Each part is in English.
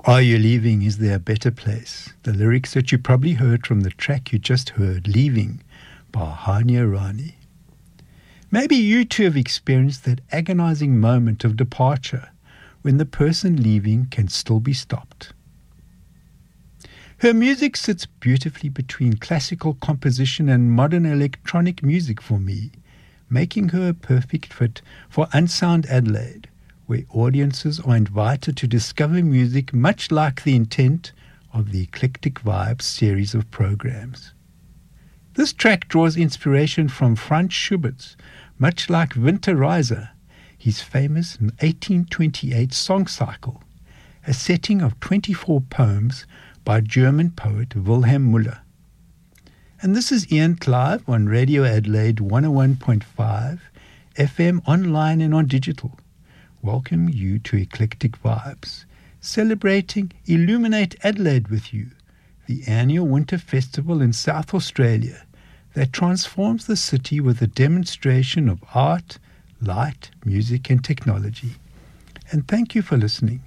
Are You Leaving? Is There a Better Place? The lyrics that you probably heard from the track you just heard, Leaving, by Hania Rani. Maybe you too have experienced that agonizing moment of departure when the person leaving can still be stopped. Her music sits beautifully between classical composition and modern electronic music for me, making her a perfect fit for Unsound Adelaide, where audiences are invited to discover music much like the intent of the Eclectic Vibes series of programs. This track draws inspiration from Franz Schubert's, much like Winterreise, his famous 1828 song cycle, a setting of 24 poems by German poet Wilhelm Müller. And this is Ian Clive on Radio Adelaide 101.5 FM, online and on digital. Welcome you to Eclectic Vibes, celebrating Illuminate Adelaide with you, the annual winter festival in South Australia that transforms the city with a demonstration of art, light, music and technology. And thank you for listening.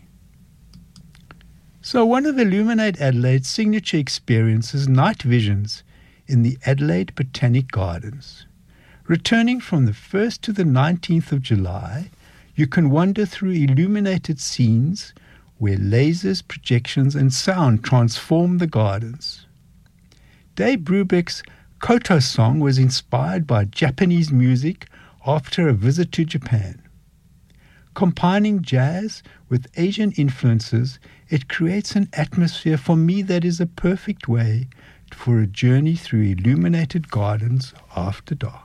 So one of Illuminate Adelaide's signature experiences, night visions in the Adelaide Botanic Gardens. Returning from the 1st to the 19th of July, you can wander through illuminated scenes where lasers, projections and sound transform the gardens. Dave Brubeck's Koto song was inspired by Japanese music after a visit to Japan. Combining jazz with Asian influences, it creates an atmosphere for me that is a perfect way for a journey through illuminated gardens after dark.